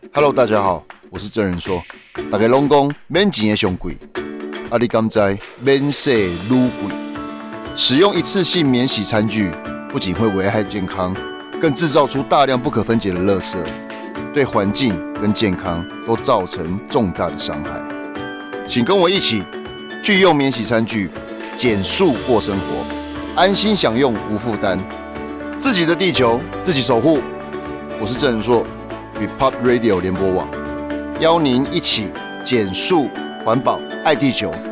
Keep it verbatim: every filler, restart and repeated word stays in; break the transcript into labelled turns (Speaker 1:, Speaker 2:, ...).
Speaker 1: Hello， 大家好，我是郑仁硕。大家拢讲免钱的上贵，啊你敢知免洗愈贵？使用一次性免洗餐具，不仅会危害健康，更制造出大量不可分解的垃圾，对环境跟健康都造成重大的伤害。请跟我一起拒用免洗餐具，减塑过生活，安心享用无负担，自己的地球自己守护。我是郑仁硕，与 Pop Radio 联播网邀您一起减塑环保，爱地球。